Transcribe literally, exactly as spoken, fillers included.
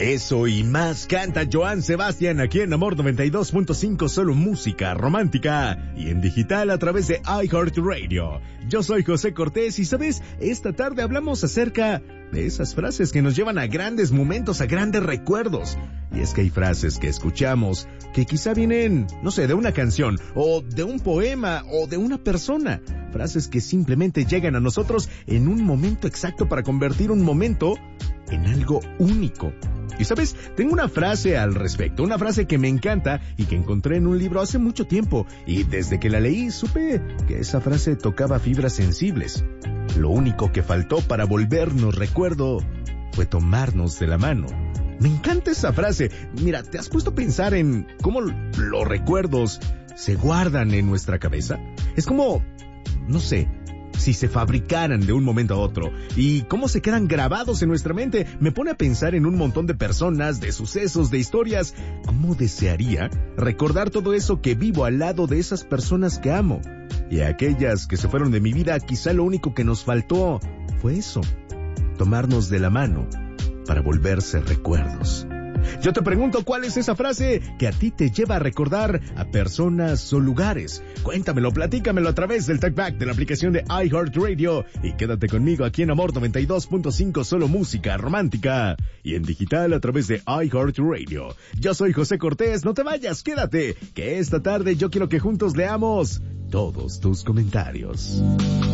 Eso y más canta Joan Sebastián aquí en Amor noventa y dos punto cinco, solo música romántica y en digital a través de iHeartRadio. Yo soy José Cortés y, ¿sabes? Esta tarde hablamos acerca de esas frases que nos llevan a grandes momentos, a grandes recuerdos. Y es que hay frases que escuchamos que quizá vienen, no sé, de una canción o de un poema o de una persona. Frases que simplemente llegan a nosotros en un momento exacto para convertir un momento en algo único. Y sabes, tengo una frase al respecto, una frase que me encanta y que encontré en un libro hace mucho tiempo, y desde que la leí supe que esa frase tocaba fibras sensibles. Lo único que faltó para volvernos recuerdo fue tomarnos de la mano. Me encanta esa frase. Mira, ¿te has puesto a pensar en cómo los recuerdos se guardan en nuestra cabeza? Es como, no sé, si se fabricaran de un momento a otro, y cómo se quedan grabados en nuestra mente. Me pone a pensar en un montón de personas, de sucesos, de historias. ¿Cómo desearía recordar todo eso que vivo al lado de esas personas que amo? Y a aquellas que se fueron de mi vida, quizá lo único que nos faltó fue eso, tomarnos de la mano para volverse recuerdos. Yo te pregunto, ¿cuál es esa frase que a ti te lleva a recordar a personas o lugares? Cuéntamelo, platícamelo a través del TalkBack de la aplicación de iHeartRadio y quédate conmigo aquí en Amor noventa y dos punto cinco, solo música romántica y en digital a través de iHeartRadio. Yo soy José Cortés, no te vayas, quédate, que esta tarde yo quiero que juntos leamos todos tus comentarios.